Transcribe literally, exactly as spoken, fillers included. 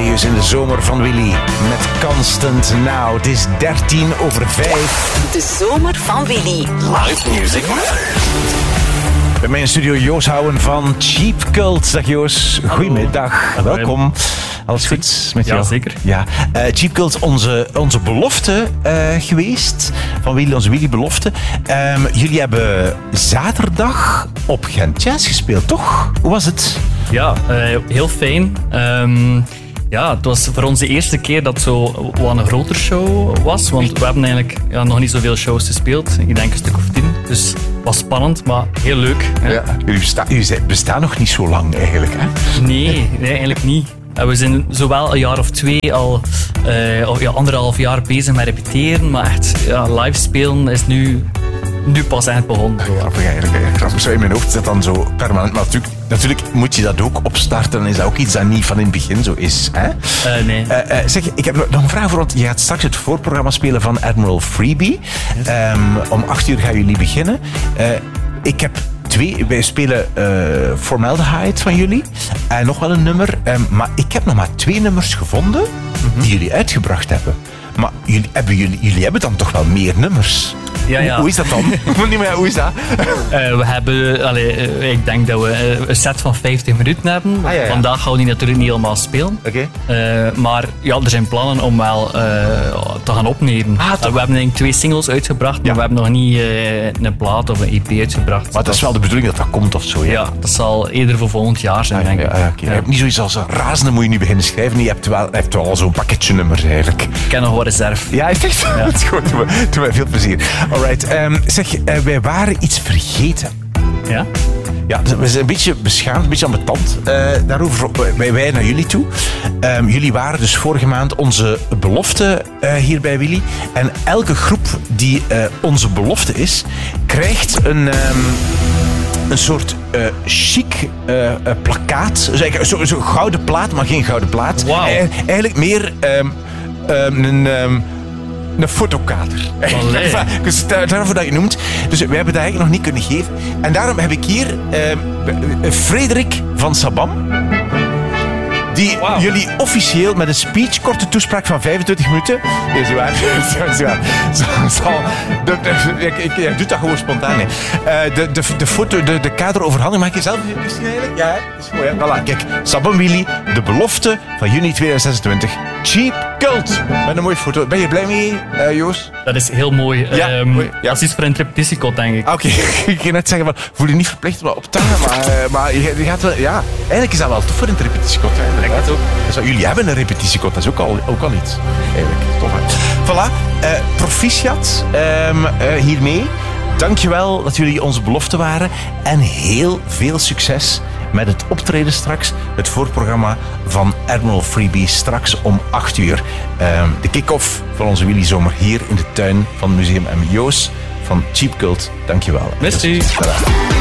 serieus in de zomer van Willy. Met Constant Now. Het is dertien over vijf. De zomer van Willy. Live Music Matters. Bij mij in studio Joos Houwen van Cheap Cult. Dag Joos, goedemiddag. Hallo. Welkom. Alles goed met jou? Ja, zeker. Ja. Uh, Cheap Cult, onze, onze belofte uh, geweest. Van Willy, onze Willy-belofte. Um, jullie hebben zaterdag op Gent Jazz gespeeld, toch? Hoe was het? Ja, uh, heel fijn. Um, ja, het was voor ons de eerste keer dat het zo wat een grotere show was. Want we hebben eigenlijk ja, nog niet zoveel shows gespeeld. Ik denk een stuk of tien. Dus het was spannend, maar heel leuk. Hè? Ja. Jullie, besta- jullie bestaan nog niet zo lang eigenlijk, hè? Nee, nee, eigenlijk niet. We zijn zowel een jaar of twee al, uh, of ja, anderhalf jaar bezig met repeteren. Maar echt, ja, live spelen is nu... Nu pas echt begonnen. Grappig eigenlijk. Grappig. Zo in mijn hoofd zit dan zo permanent. Maar natuurlijk, natuurlijk moet je dat ook opstarten. Dan is dat ook iets dat niet van in het begin zo is. Hè? Uh, nee. Uh, uh, zeg, ik heb nog een vraag voor, want je gaat straks het voorprogramma spelen van Admiral Freebie. Yes. Um, om acht uur gaan jullie beginnen. Uh, ik heb twee, wij spelen uh, Formaldehyde van jullie. En nog wel een nummer. Um, maar ik heb nog maar twee nummers gevonden mm-hmm. die jullie uitgebracht hebben. Maar jullie hebben, jullie, jullie hebben dan toch wel meer nummers? Ja, ja. Hoe, hoe is dat dan? Hoe is dat? Uh, we hebben, allee, uh, ik denk dat we uh, een set van vijftig minuten hebben. Ah, ja, ja. Vandaag gaan we die natuurlijk niet helemaal spelen. Okay. Uh, maar ja, er zijn plannen om wel uh, te gaan opnemen. Ah, uh, we hebben eigenlijk twee singles uitgebracht, maar ja. we hebben nog niet uh, een plaat of een E P uitgebracht. Maar dat is wel de bedoeling dat dat komt of zo, ja? Ja, dat zal eerder voor volgend jaar zijn, ah, denk ik. Ja, ja, okay. ja. Je hebt niet zoiets als een razende moet je niet beginnen schrijven. Je hebt wel, hebt wel zo'n pakketje nummers eigenlijk. Ik ken nog wat reserve. Ja, echt? Ja. Dat is goed. Doe me, doe me veel plezier. Alright. Um, zeg, uh, wij waren iets vergeten. Ja? Ja, we zijn een beetje beschaamd, een beetje ambetant uh, daarover. Wij, wij naar jullie toe. Um, jullie waren dus vorige maand onze belofte uh, hier bij Willy. En elke groep die uh, onze belofte is, krijgt een... Um, een soort uh, chic uh, uh, plakkaat. Zo'n zo, zo gouden plaat, maar geen gouden plaat. Wow. E- eigenlijk meer um, um, een... Um, Een fotokader. Dus daarvoor dat je noemt. Dus wij hebben dat eigenlijk nog niet kunnen geven. En daarom heb ik hier uh, Frederik van Sabam. Die wow. jullie officieel met een speech, korte toespraak van vijfentwintig minuten. Is waar. Is waar. Zal, de, de, ik, ik, ik doe dat gewoon spontaan. Nee. Uh, de, de, de foto, de, de kader overhandigen. Mag ik jezelf zien eigenlijk? Ja, dat is mooi. Hè? Voilà. Kijk, Sabam Willy, de belofte van juni tweeduizend zesentwintig. Cheap Cult. Met een mooie foto. Ben je blij mee, uh, Joos? Dat is heel mooi. Ja, um, mooi. Ja. Dat is iets voor een repetitiekot, denk ik. Oké, okay. Ik ging net zeggen, maar voel je niet verplicht om op te hangen, maar, uh, maar je, je gaat wel... Ja, eigenlijk is dat wel tof voor een repetitiekot. Eigenlijk ook. Dus, jullie hebben een repetitiekot, dat is ook al, ook al iets. Eigenlijk, tof hè. Voilà, uh, proficiat um, uh, hiermee. Dankjewel dat jullie onze belofte waren. En heel veel succes met het optreden straks. Het voorprogramma van Admiral Freebie straks om acht uur. Um, de kick-off van onze Willy Zomer hier in de tuin van Museum M. Joos van Cheap Cult. Dankjewel. Merci.